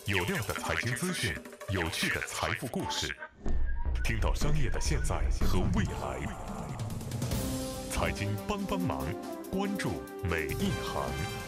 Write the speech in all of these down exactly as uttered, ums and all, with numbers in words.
有料的财经资讯，有趣的财富故事，听到商业的现在和未来。财经帮帮忙，关注每一行。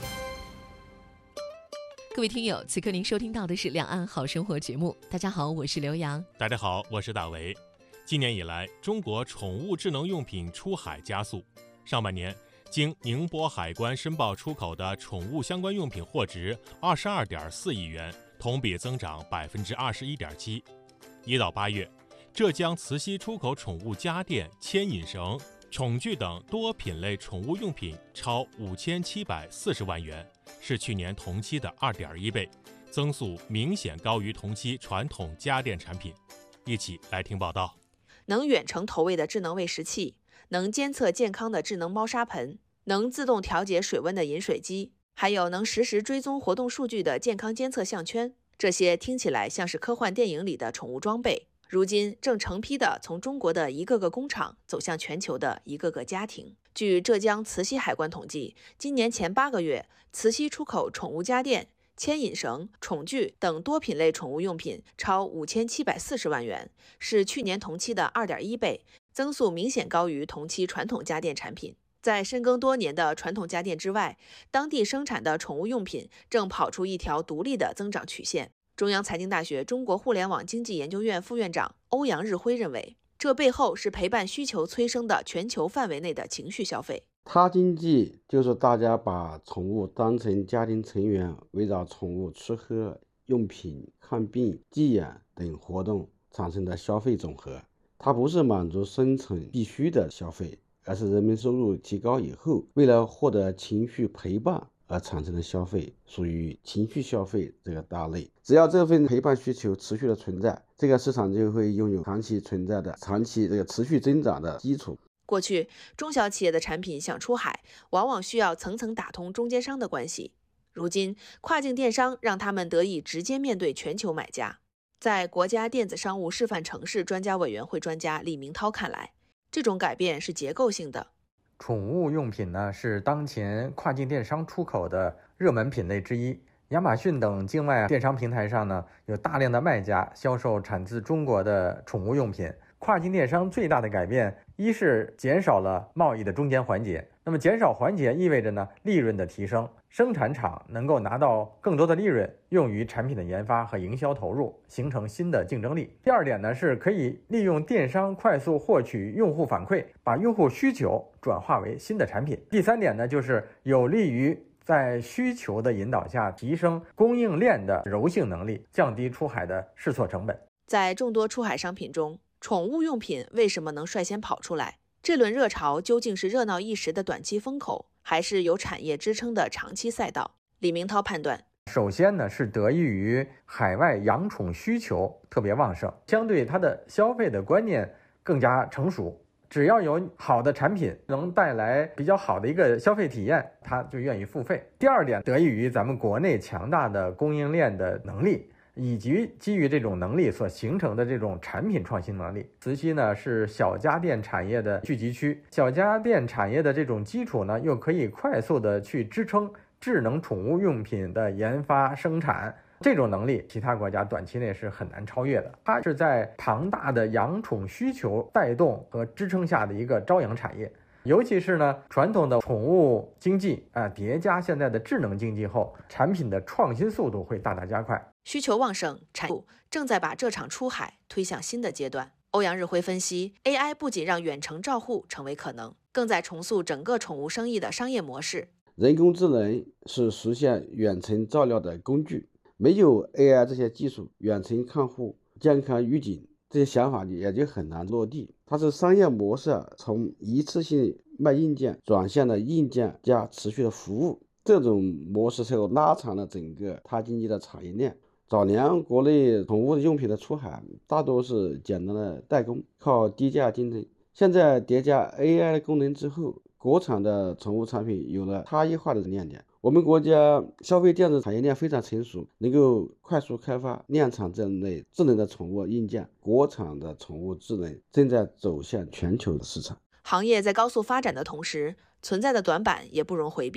各位听友，此刻您收听到的是两岸好生活节目。大家好，我是刘洋。 大家好，我是大为。今年以来，中国宠物智能用品出海加速。上半年，经宁波海关申报出口的宠物相关用品货值二十二点四亿元，同比增长百分之二十一点七。一到八月，浙江慈溪出口宠物家电、牵引绳、宠具等多品类宠物用品超五千七百四十万元，是去年同期的二点一倍，增速明显高于同期传统家电产品。一起来听报道。 能远程投喂的智能喂食器，能监测健康的智能猫砂盆，能自动调节水温的饮水机，还有能实时追踪活动数据的健康监测项圈。这些听起来像是科幻电影里的宠物装备，如今正成批的从中国的一个个工厂走向全球的一个个家庭。据浙江慈溪海关统计，今年前八个月，慈溪出口宠物家电、牵引绳、宠具等多品类宠物用品超五千七百四十万元，是去年同期的二点一倍，增速明显高于同期传统家电产品。在深耕多年的传统家电之外，当地生产的宠物用品正跑出一条独立的增长曲线。中央财经大学中国互联网经济研究院副院长欧阳日辉认为，这背后是陪伴需求催生的全球范围内的情绪消费。 他经济就是大家把宠物当成家庭成员，围绕宠物吃喝、用品、看病、寄养等活动产生的消费总和。它不是满足生存必须的消费，而是人们收入提高以后，为了获得情绪陪伴而产生的消费，属于情绪消费这个大类。只要这份陪伴需求持续的存在，这个市场就会拥有长期存在的、长期这个持续增长的基础。 过去，中小企业的产品想出海，往往需要层层打通中间商的关系。如今，跨境电商让他们得以直接面对全球买家。在国家电子商务示范城市专家委员会专家李明涛看来，这种改变是结构性的。 宠物用品呢，是当前跨境电商出口的热门品类之一。亚马逊等境外电商平台上呢，有大量的卖家销售产自中国的宠物用品。跨境电商最大的改变，一是减少了贸易的中间环节。那么减少环节意味着呢，利润的提升，生产厂能够拿到更多的利润，用于产品的研发和营销投入，形成新的竞争力。第二点呢，是可以利用电商快速获取用户反馈，把用户需求转化为新的产品。第三点呢，就是有利于在需求的引导下提升供应链的柔性能力，降低出海的试错成本。 在众多出海商品中，宠物用品为什么能率先跑出来？这轮热潮究竟是热闹一时的短期风口，还是有产业支撑的长期赛道？李明涛判断， 首先呢，是得益于海外养宠需求特别旺盛，相对它的消费的观念更加成熟。只要有好的产品能带来比较好的一个消费体验，他就愿意付费。第二点，得益于咱们国内强大的供应链的能力，以及基于这种能力所形成的这种产品创新能力。慈溪呢是小家电产业的聚集区，小家电产业的这种基础呢，又可以快速的去支撑智能宠物用品的研发生产。这种能力，其他国家短期内是很难超越的。它是在庞大的养宠需求带动和支撑下的一个朝阳产业。尤其是呢，传统的宠物经济啊、呃，叠加现在的智能经济后，产品的创新速度会大大加快。 需求旺盛，产业正在把这场出海推向新的阶段。欧阳日辉分析 ，A I 不仅让远程照护成为可能，更在重塑整个宠物生意的商业模式。 人工智能是实现远程照料的工具，没有 A I 这些技术，远程看护、健康预警这些想法也就很难落地。它是商业模式从一次性卖硬件转向了硬件加持续的服务，这种模式才有拉长了整个它经济的产业链。早年国内宠物用品的出海大多是简单的代工，靠低价竞争。现在叠加 A I 的功能之后，国产的宠物产品有了差异化的亮点。我们国家消费电子产业链非常成熟，能够快速开发量产这类智能的宠物硬件。国产的宠物智能正在走向全球的市场。 行业在高速发展的同时，存在的短板也不容回避。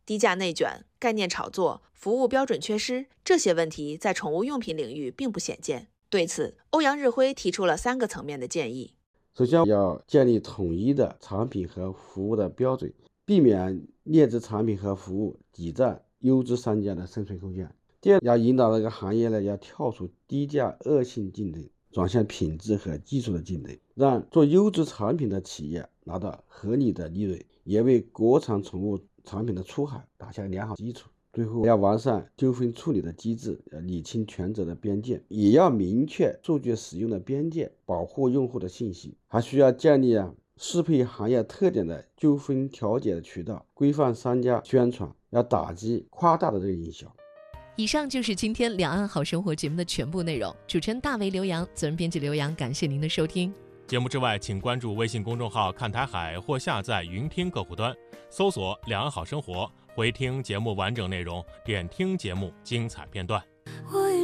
低价内卷、概念炒作、服务标准缺失，这些问题在宠物用品领域并不鲜见。对此，欧阳日辉提出了三个层面的建议。 首先要建立统一的产品和服务的标准，避免劣质产品和服务挤占优质商家的生存空间。第二，要引导这个行业呢，要跳出低价恶性竞争，转向品质和技术的竞争，让做优质产品的企业拿到合理的利润，也为国产宠物产品的出海打下良好基础。最后要完善纠纷处理的机制，要理清权责的边界，也要明确数据使用的边界，保护用户的信息。还需要建立啊适配行业特点的纠纷调解的渠道，规范商家宣传，要打击夸大的这个营销。 以上就是今天两岸好生活节目的全部内容。主持人大为刘洋，责任编辑刘洋，感谢您的收听。 节目之外，请关注微信公众号看台海或下载云听客户端，搜索两岸好生活，回听节目完整内容，点听节目精彩片段。